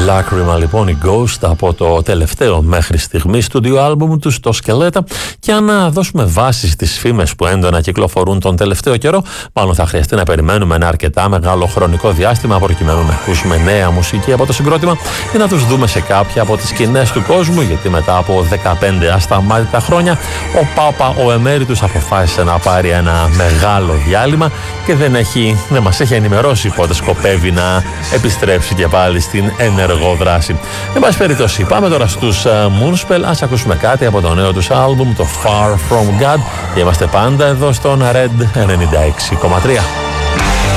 Lacrima λοιπόν, η Ghost, από το τελευταίο μέχρι στιγμή στούντιο άλμπουμ του στο Σκελέτα. Και αν δώσουμε βάση στις φήμες που έντονα κυκλοφορούν τον τελευταίο καιρό, μάλλον θα χρειαστεί να περιμένουμε ένα αρκετά μεγάλο χρονικό διάστημα προκειμένου να ακούσουμε νέα μουσική από το συγκρότημα ή να τους δούμε σε κάποια από τις σκηνές του κόσμου, γιατί μετά από 15 ασταμάτητα χρόνια ο Πάπα ο Εμέριτος αποφάσισε να πάρει ένα μεγάλο διάλειμμα και δεν μας έχει ενημερώσει πότε σκοπεύει να επιστρέψει και πάλι στην ενεργό δράση. Εν πάση περιπτώσει, πάμε τώρα στους Moonspell. Ας ακούσουμε κάτι από το νέο τους άλμπουμ, το Far From God, και είμαστε πάντα εδώ στον Red 96,3.